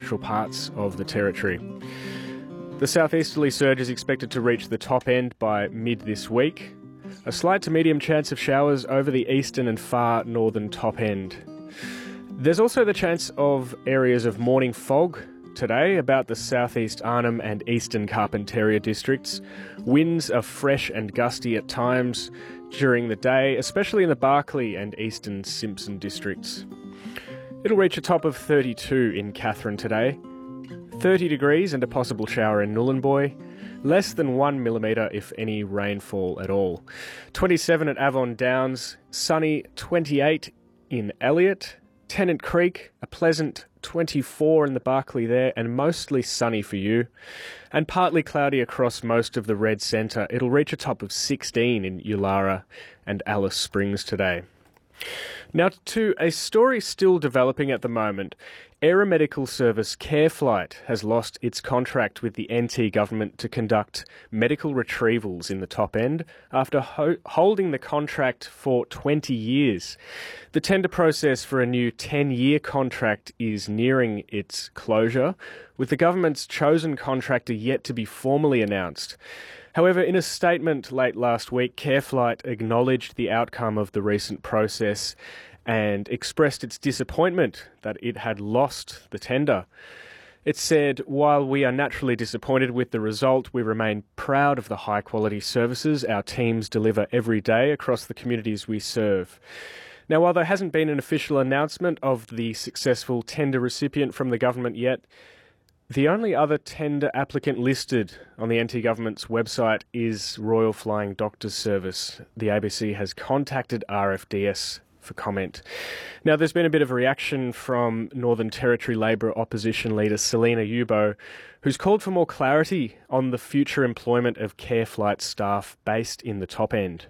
central parts of the Territory. The southeasterly surge is expected to reach the top end by mid this week. A slight to medium chance of showers over the eastern and far northern top end. There's also the chance of areas of morning fog today about the southeast Arnhem and eastern Carpentaria districts. Winds are fresh and gusty at times during the day, especially in the Barkly and eastern Simpson districts. It'll reach a top of 32 in Katherine today, 30 degrees and a possible shower in Nhulunbuy, less than 1 millimetre if any rainfall at all. 27 at Avon Downs, sunny 28 in Elliot, Tennant Creek, a pleasant 24 in the Barkly there, and mostly sunny for you. And partly cloudy across most of the Red Centre. It'll reach a top of 16 in Yulara and Alice Springs today. Now to a story still developing at the moment. Aeromedical service CareFlight has lost its contract with the NT government to conduct medical retrievals in the top end after holding the contract for 20 years. The tender process for a new 10-year contract is nearing its closure, with the government's chosen contractor yet to be formally announced. However, in a statement late last week, CareFlight acknowledged the outcome of the recent process and expressed its disappointment that it had lost the tender. It said, "While we are naturally disappointed with the result, we remain proud of the high-quality services our teams deliver every day across the communities we serve." Now, while there hasn't been an official announcement of the successful tender recipient from the government yet, the only other tender applicant listed on the NT government's website is Royal Flying Doctors Service. The ABC has contacted RFDS for comment. Now, there's been a bit of a reaction from Northern Territory Labor opposition leader Selina Yubo, who's called for more clarity on the future employment of CareFlight staff based in the top end.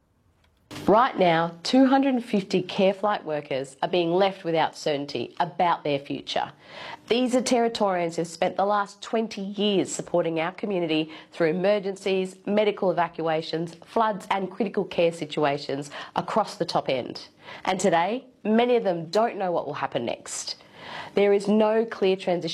Right now, 250 CareFlight workers are being left without certainty about their future. These are Territorians who've spent the last 20 years supporting our community through emergencies, medical evacuations, floods and critical care situations across the top end. And today, many of them don't know what will happen next. There is no clear transition